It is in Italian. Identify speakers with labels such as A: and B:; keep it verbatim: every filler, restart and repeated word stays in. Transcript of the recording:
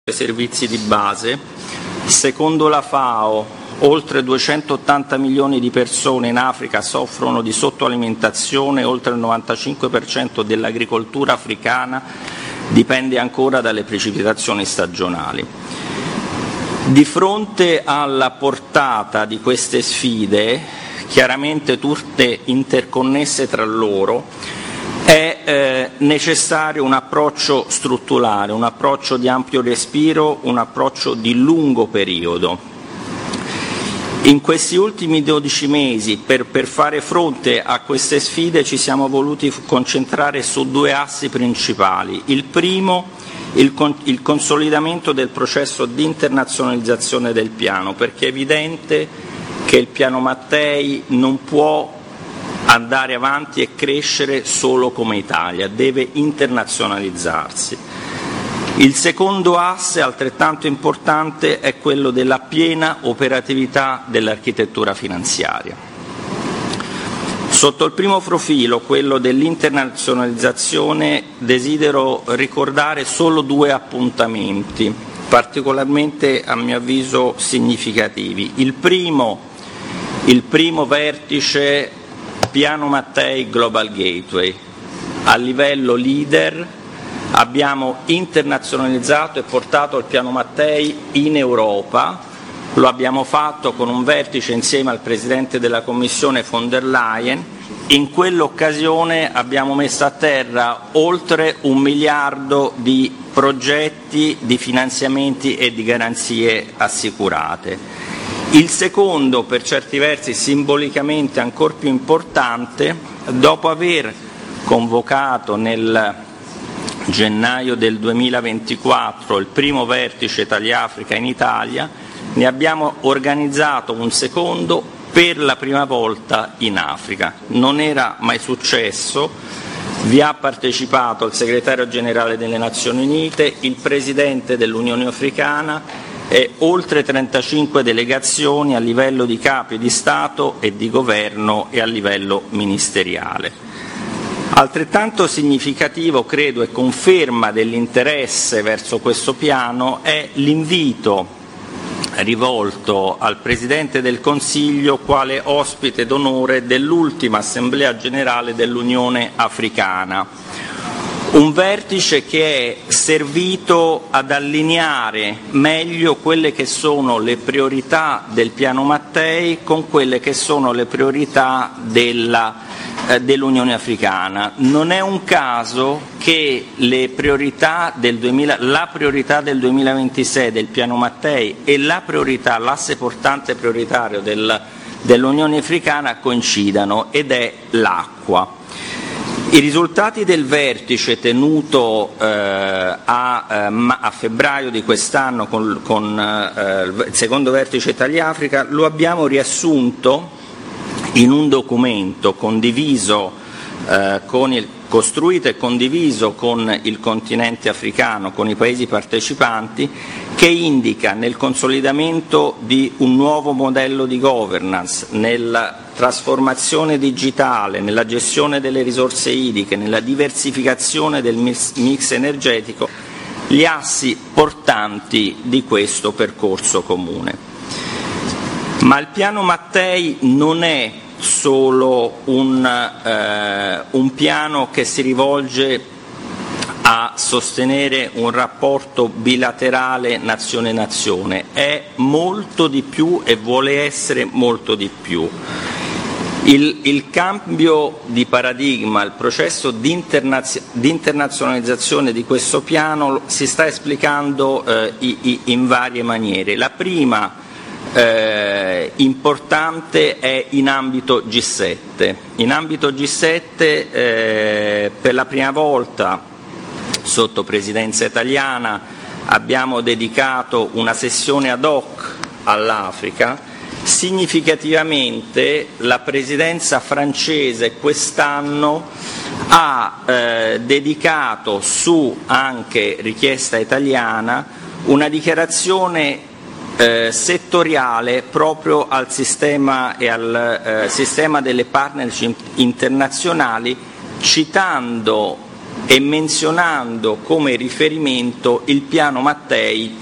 A: servizi di base. Secondo la FAO, oltre duecentottanta milioni di persone in Africa soffrono di sottoalimentazione e oltre il novantacinque per cento dell'agricoltura africana dipende ancora dalle precipitazioni stagionali. Di fronte alla portata di queste sfide, chiaramente tutte interconnesse tra loro, è eh, necessario un approccio strutturale, un approccio di ampio respiro, un approccio di lungo periodo. In questi ultimi dodici mesi, per, per fare fronte a queste sfide, ci siamo voluti concentrare su due assi principali. Il primo, il, il consolidamento del processo di internazionalizzazione del piano, perché è evidente che il piano Mattei non può andare avanti e crescere solo come Italia, deve internazionalizzarsi. Il secondo asse, altrettanto importante, è quello della piena operatività dell'architettura finanziaria. Sotto il primo profilo, quello dell'internazionalizzazione, desidero ricordare solo due appuntamenti, particolarmente a mio avviso significativi. Il primo, il primo vertice Piano Mattei Global Gateway. A livello leader abbiamo internazionalizzato e portato il Piano Mattei in Europa, lo abbiamo fatto con un vertice insieme al Presidente della Commissione von der Leyen. In quell'occasione abbiamo messo a terra oltre un miliardo di progetti, di finanziamenti e di garanzie assicurate. Il secondo, per certi versi simbolicamente ancor più importante, dopo aver convocato nel gennaio del duemilaventiquattro il primo vertice Italia-Africa in Italia, ne abbiamo organizzato un secondo per la prima volta in Africa. Non era mai successo, vi ha partecipato il segretario generale delle Nazioni Unite, il Presidente dell'Unione Africana, e oltre trentacinque delegazioni a livello di capi di Stato e di Governo e a livello ministeriale. Altrettanto significativo, credo, e conferma dell'interesse verso questo piano è l'invito rivolto al Presidente del Consiglio quale ospite d'onore dell'ultima Assemblea Generale dell'Unione Africana. Un vertice che è servito ad allineare meglio quelle che sono le priorità del Piano Mattei con quelle che sono le priorità della, eh, dell'Unione Africana. Non è un caso che le priorità del duemila, la priorità del duemilaventisei del Piano Mattei e la priorità, l'asse portante prioritario del, dell'Unione Africana coincidano, ed è l'acqua. I risultati del vertice tenuto eh, a, eh, a febbraio di quest'anno con, con eh, il secondo vertice Italia-Africa lo abbiamo riassunto in un documento condiviso, eh, con il, costruito e condiviso con il continente africano, con i paesi partecipanti, che indica nel consolidamento di un nuovo modello di governance, nella trasformazione digitale, nella gestione delle risorse idriche, nella diversificazione del mix, mix energetico, gli assi portanti di questo percorso comune. Ma il Piano Mattei non è solo un, eh, un piano che si rivolge a sostenere un rapporto bilaterale nazione-nazione, è molto di più e vuole essere molto di più. Il, il cambio di paradigma, il processo di, internazio, di internazionalizzazione di questo piano si sta esplicando eh, i, i, in varie maniere. La prima eh, importante è in ambito G sette. In ambito G sette eh, per la prima volta sotto presidenza italiana abbiamo dedicato una sessione ad hoc all'Africa. Significativamente la presidenza francese quest'anno ha eh, dedicato, su anche richiesta italiana, una dichiarazione eh, settoriale proprio al sistema e al eh, sistema delle partnership internazionali, citando e menzionando come riferimento il piano Mattei